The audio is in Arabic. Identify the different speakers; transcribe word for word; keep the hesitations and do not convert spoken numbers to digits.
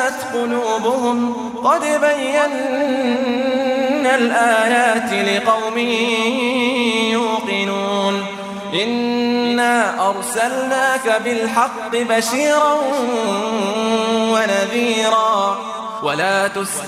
Speaker 1: قست قلوبهم قد بينا الآيات لقوم يوقنون إنا أرسلناك بالحق بشيرا ونذيرا ولا تسأل